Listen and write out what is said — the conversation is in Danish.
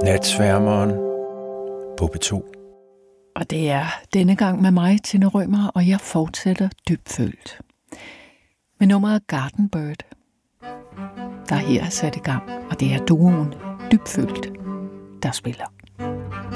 Natsværmeren på P2. Og det er denne gang med mig, Tina Rømer, og jeg fortsætter dybfølt med nummeret Garden Bird, der her er sat i gang, og det er duoen Dybfølt, der spiller.